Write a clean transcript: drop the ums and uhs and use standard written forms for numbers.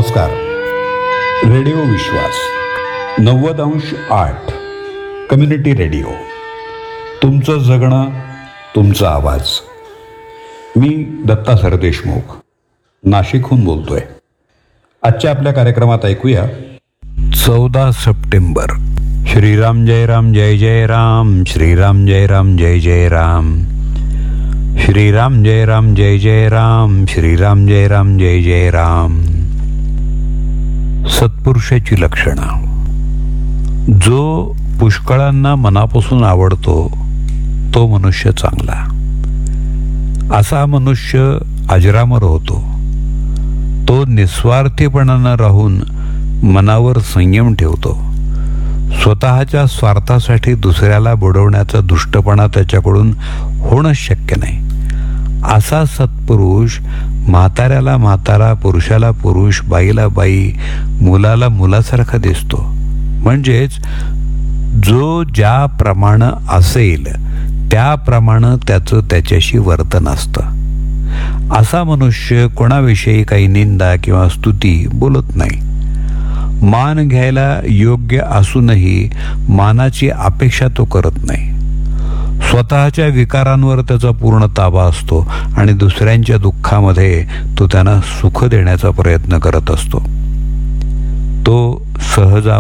नमस्कार. रेडिओ विश्वास 90.8 community radio. तुमचं जगणं, तुमचा आवाज. मी दत्ता सरदेशमुख नाशिकहून बोलतोय. आजच्या आपल्या कार्यक्रमात ऐकूया 14 सप्टेंबर. श्रीराम जय राम जय जय राम, श्रीराम जय राम जय जय राम, श्रीराम जय राम जय जय राम, श्रीराम जय राम जय जय राम. सत्पुरुषाची लक्षणं. जो पुष्कळांना मनापासून आवडतो तो मनुष्य चांगला. असा मनुष्य अजरामर होतो. तो निस्वार्थीपणानं राहून मनावर संयम ठेवतो. स्वतःच्या स्वार्थासाठी दुसऱ्याला बुडवण्याचा दुष्टपणा त्याच्याकडून होणंच शक्य नाही. असा सत्पुरुष म्हाताऱ्याला म्हातारा, पुरुषाला पुरुष, बाईला बाई, मुलाला मुलासारखा दिसतो. म्हणजेच जो ज्याप्रमाणे असेल त्याप्रमाणे त्याचं त्याच्याशी वर्तन असतं. असा मनुष्य कोणाविषयी काही निंदा किंवा स्तुती बोलत नाही. मान घ्यायला योग्य असूनही मानाची अपेक्षा तो करत नाही. स्वतःच्या विकारांवर त्याचा पूर्ण ताबा असतो आणि दुसऱ्यांच्या दुःखामध्ये तो त्यांना सुख देण्याचा प्रयत्न करत असतो. तो सहज